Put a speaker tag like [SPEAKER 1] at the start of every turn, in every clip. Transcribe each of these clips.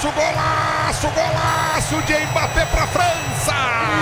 [SPEAKER 1] golaço, golaço, golaço de Mbappé para a França.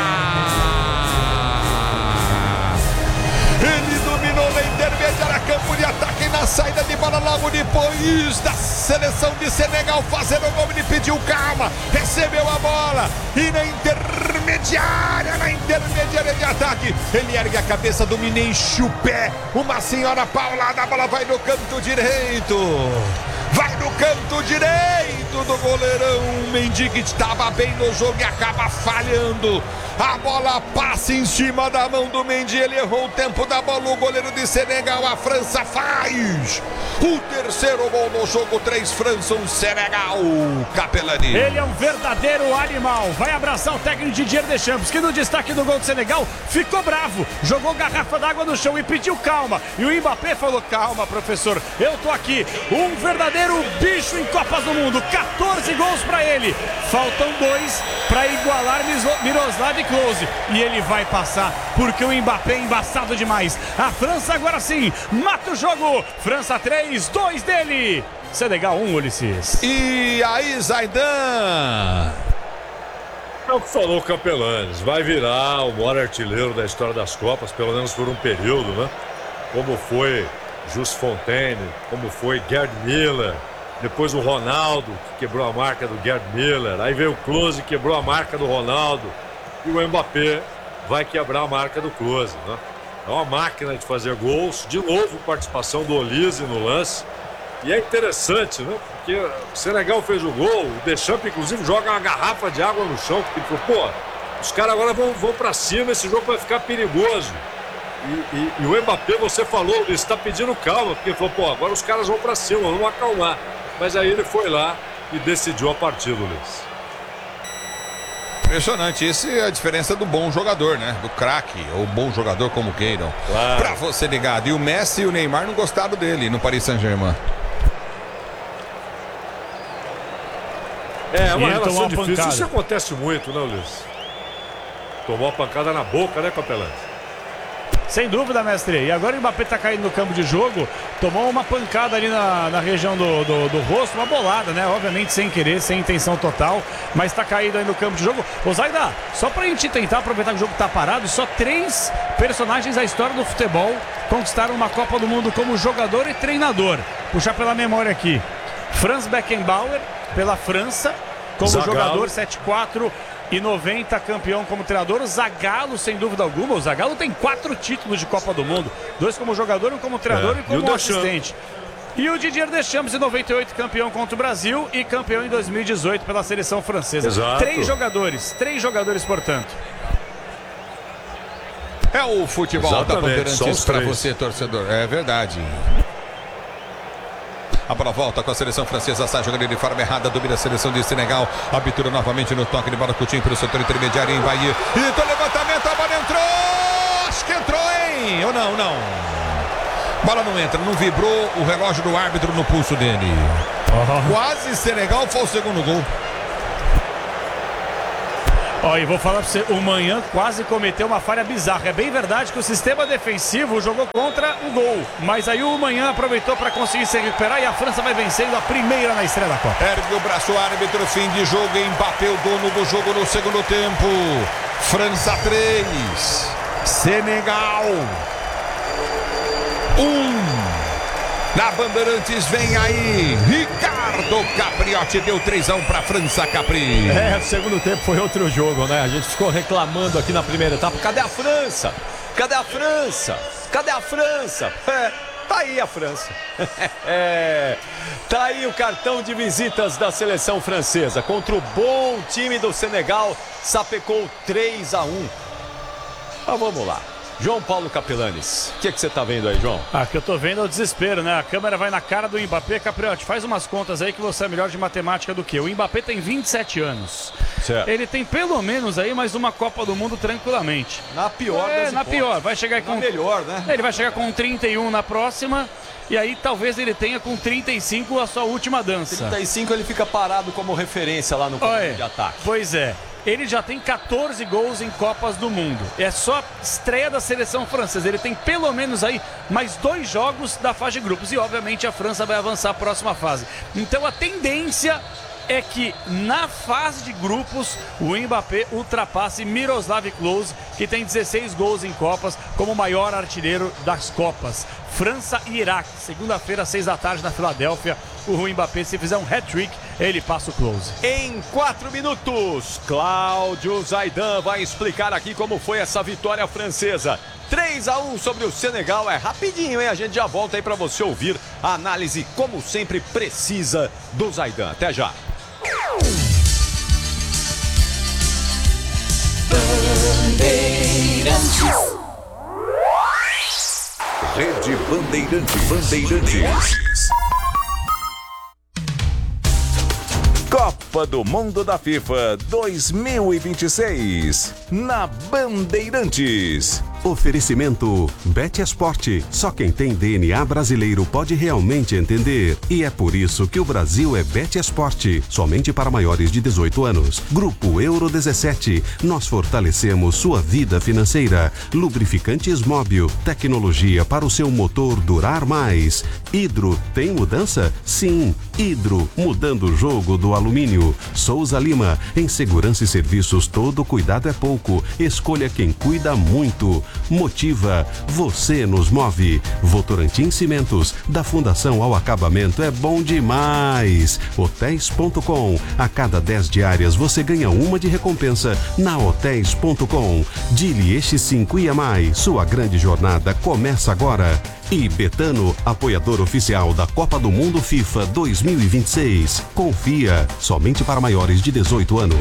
[SPEAKER 1] Ele dominou na intermediária, campo de ataque, na saída de bola logo depois da seleção de Senegal fazer o gol. Ele pediu calma, recebeu a bola e na intermediária de ataque, ele ergue a cabeça, domina, enche o pé, uma senhora paulada, a bola vai no canto direito. Vai no canto direito do goleirão Mendy, que estava bem no jogo e acaba falhando. A bola passa em cima da mão do Mendy, ele errou o tempo da bola, o goleiro de Senegal. A França faz o terceiro gol no jogo, 3 França, 1 Senegal. Capelani.
[SPEAKER 2] Ele é um verdadeiro animal, vai abraçar o técnico Didier Deschamps, que no destaque do gol do Senegal ficou bravo, jogou garrafa d'água no chão e pediu calma. E o Mbappé falou: calma, professor, eu tô aqui, um verdadeiro bicho em Copas do Mundo, 14 gols para ele, faltam 2 para igualar Miroslav Klose, e ele vai passar, porque o Mbappé é embaçado demais. A França agora sim mata o jogo, França 3, 2 dele, Senegal 1, Ulisses.
[SPEAKER 1] E aí, Zaidan?
[SPEAKER 3] É o que falou o Capelanes, vai virar o maior artilheiro da história das Copas, pelo menos por um período, né? Como foi Just Fontaine, como foi Gerd Müller, depois o Ronaldo, que quebrou a marca do Gerd Müller, aí veio o Klose, que quebrou a marca do Ronaldo, e o Mbappé vai quebrar a marca do Klose, né? É uma máquina de fazer gols, de novo participação do Olise no lance, e é interessante, né? Porque o Senegal fez o gol, o Deschamps inclusive joga uma garrafa de água no chão, porque ele falou: pô, os caras agora vão pra cima, esse jogo vai ficar perigoso. E o Mbappé, você falou, ele está pedindo calma, porque ele falou: pô, agora os caras vão pra cima, vamos acalmar. Mas aí ele foi lá e decidiu a partida, Luiz.
[SPEAKER 1] Impressionante, isso é a diferença do bom jogador, né? Do craque, ou bom jogador, como queiram.
[SPEAKER 3] Claro.
[SPEAKER 1] Pra você ligado. E o Messi e o Neymar não gostaram dele no Paris Saint-Germain.
[SPEAKER 3] É uma relação
[SPEAKER 2] uma
[SPEAKER 3] difícil,
[SPEAKER 2] pancada.
[SPEAKER 3] Isso acontece muito, né, Luiz? Tomou a pancada na boca, né, Capelães?
[SPEAKER 2] Sem dúvida, mestre. E agora o Mbappé tá caindo no campo de jogo, tomou uma pancada ali na região do rosto, uma bolada, né? Obviamente sem querer, sem intenção total, mas tá caído aí no campo de jogo. Ô Zaida, só pra gente tentar aproveitar que o jogo tá parado, só 3 personagens da história do futebol conquistaram uma Copa do Mundo como jogador e treinador. Puxar pela memória aqui. Franz Beckenbauer, pela França, como
[SPEAKER 3] Zagallo.
[SPEAKER 2] jogador, 7-4 e 90, campeão como treinador. O Zagallo, sem dúvida alguma. O Zagallo tem 4 títulos de Copa do Mundo, 2 como jogador, 1 como treinador e como assistente. E o Didier Deschamps, em 98, campeão contra o Brasil e campeão em 2018 pela seleção francesa.
[SPEAKER 3] Exato.
[SPEAKER 2] 3 jogadores, portanto.
[SPEAKER 1] É o futebol
[SPEAKER 3] Exatamente,
[SPEAKER 1] da Bandeirantes
[SPEAKER 3] só os
[SPEAKER 1] pra
[SPEAKER 3] 3.
[SPEAKER 1] você, torcedor. É verdade. A bola volta com a seleção francesa, sai jogando de forma errada, domina a seleção de Senegal, abertura novamente no toque de bola, Coutinho para o setor intermediário, em Bahia, e do levantamento, a bola entrou, acho que entrou, hein? Ou não? Bola não entra, não vibrou o relógio do árbitro no pulso dele. Quase Senegal foi o segundo gol.
[SPEAKER 2] Ó, e vou falar pra você, o Manhã quase cometeu uma falha bizarra. É bem verdade que o sistema defensivo jogou contra o gol, mas aí o Manhã aproveitou para conseguir se recuperar e a França vai vencendo a primeira na estreia da Copa.
[SPEAKER 1] Ergue o braço, árbitro, fim de jogo, Mbappé, o dono do jogo no segundo tempo. França 3, Senegal 1. Na Bandeirantes vem aí Ricardo Capriotti, deu 3-1 para a França, Capri.
[SPEAKER 4] O segundo tempo foi outro jogo, né? A gente ficou reclamando aqui na primeira etapa. Cadê a França? Cadê a França? Cadê a França? Tá aí a França. Tá aí o cartão de visitas da seleção francesa. Contra o bom time do Senegal, sapecou 3-1. Mas vamos lá. João Paulo Capelanes, o que você tá vendo aí, João?
[SPEAKER 2] O que eu tô vendo é o desespero, né? A câmera vai na cara do Mbappé. Capriotti, faz umas contas aí que você é melhor de matemática do que eu. O Mbappé tem 27 anos.
[SPEAKER 4] Certo.
[SPEAKER 2] Ele tem pelo menos aí mais uma Copa do Mundo tranquilamente.
[SPEAKER 4] Na pior das
[SPEAKER 2] na
[SPEAKER 4] hipóteses.
[SPEAKER 2] pior. Vai chegar com...
[SPEAKER 4] melhor, né?
[SPEAKER 2] Ele vai chegar com 31 na próxima. E aí talvez ele tenha com 35 a sua última dança.
[SPEAKER 4] 35 ele fica parado como referência lá no campo de ataque.
[SPEAKER 2] Pois é. Ele já tem 14 gols em Copas do Mundo. É só estreia da seleção francesa. Ele tem pelo menos aí mais 2 jogos da fase de grupos. E obviamente a França vai avançar a próxima fase. Então a tendência é que na fase de grupos o Mbappé ultrapasse Miroslav Klose, que tem 16 gols em Copas, como o maior artilheiro das Copas. França e Iraque, segunda-feira, 6 da tarde na Filadélfia. O Mbappé, se fizer um hat-trick, ele passa o Klose.
[SPEAKER 4] Em 4 minutos, Cláudio Zaidan vai explicar aqui como foi essa vitória francesa. 3-1 sobre o Senegal, é rapidinho, hein? A gente já volta aí para você ouvir a análise, como sempre, precisa do Zaidan. Até já.
[SPEAKER 5] Rede Bandeirantes. Copa do Mundo da FIFA 2026 na Bandeirantes.
[SPEAKER 6] Oferecimento Bet Esporte. Só quem tem DNA brasileiro pode realmente entender. E é por isso que o Brasil é Bet Esporte. Somente para maiores de 18 anos. Grupo Euro 17. Nós fortalecemos sua vida financeira. Lubrificantes Móbil. Tecnologia para o seu motor durar mais. Hidro, tem mudança? Sim. Hidro, mudando o jogo do alumínio. Souza Lima. Em segurança e serviços, todo cuidado é pouco. Escolha quem cuida muito. Motiva, você nos move. Votorantim Cimentos, da fundação ao acabamento é bom demais. Hotéis.com, a cada 10 diárias você ganha uma de recompensa na Hotéis.com. Dili X5 e mais, sua grande jornada começa agora. E Betano, apoiador oficial da Copa do Mundo FIFA 2026. Confia, somente para maiores de 18 anos.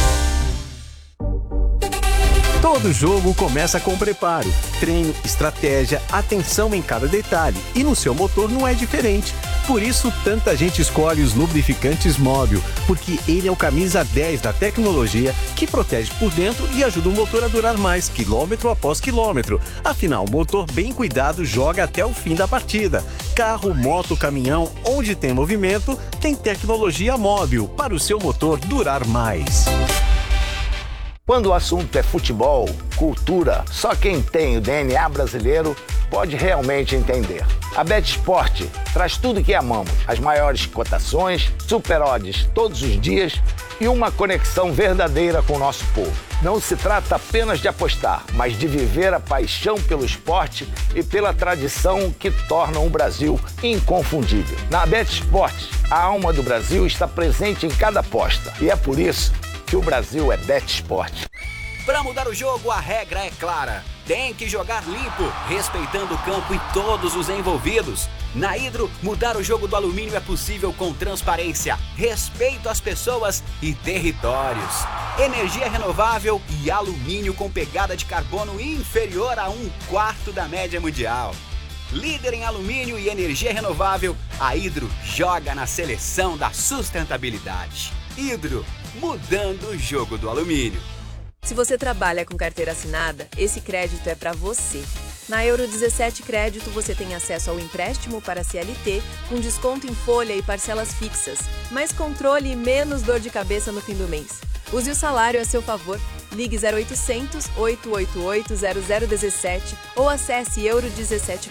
[SPEAKER 7] Todo jogo começa com preparo, treino, estratégia, atenção em cada detalhe. E no seu motor não é diferente. Por isso, tanta gente escolhe os lubrificantes Móbil, porque ele é o camisa 10 da tecnologia que protege por dentro e ajuda o motor a durar mais, quilômetro após quilômetro. Afinal, o motor bem cuidado joga até o fim da partida. Carro, moto, caminhão, onde tem movimento, tem tecnologia Móbil para o seu motor durar mais.
[SPEAKER 8] Quando o assunto é futebol, cultura, só quem tem o DNA brasileiro pode realmente entender. A Bet Sport traz tudo que amamos, as maiores cotações, super odds todos os dias e uma conexão verdadeira com o nosso povo. Não se trata apenas de apostar, mas de viver a paixão pelo esporte e pela tradição que tornam o Brasil inconfundível. Na Bet Sport, a alma do Brasil está presente em cada aposta e é por isso que o Brasil é Bet Sport.
[SPEAKER 9] Para mudar o jogo, a regra é clara. Tem que jogar limpo, respeitando o campo e todos os envolvidos. Na Hidro, mudar o jogo do alumínio é possível com transparência, respeito às pessoas e territórios. Energia renovável e alumínio com pegada de carbono inferior a 1/4 da média mundial. Líder em alumínio e energia renovável, a Hidro joga na seleção da sustentabilidade. Hidro, mudando o jogo do alumínio.
[SPEAKER 10] Se você trabalha com carteira assinada, esse crédito é para você. Na Euro 17 Crédito você tem acesso ao empréstimo para CLT, com desconto em folha e parcelas fixas, mais controle e menos dor de cabeça no fim do mês. Use o salário a seu favor. Ligue 0800 888 0017 ou acesse euro17